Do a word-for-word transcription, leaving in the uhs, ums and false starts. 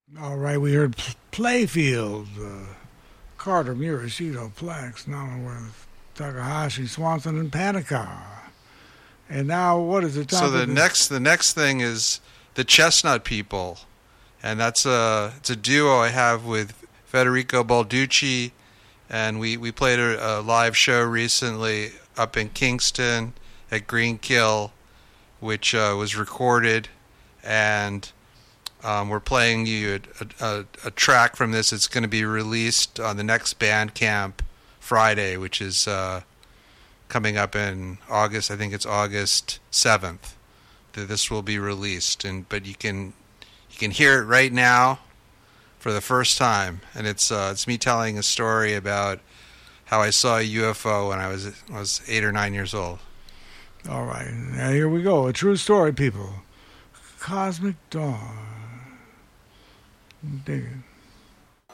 All right, we heard Playfield, uh, Carter, Murashito, Plex, Namaworth, Takahashi, Swanson, and Panica. And now, what is the top So the of this? next, the next thing is the Chestnut People, and that's a it's a duo I have with Federico Balducci, and we we played a, a live show recently up in Kingston at Greenkill, which uh, was recorded, and um, we're playing you a, a, a track from this. It's going to be released on the next Bandcamp Friday, which is uh, coming up in August. I think it's August seventh that this will be released, and but you can you can hear it right now for the first time, and it's uh, it's me telling a story about how I saw a U F O when I was I was eight or nine years old. All right, now here we go. A true story, people. Cosmic Dawn. Dig it.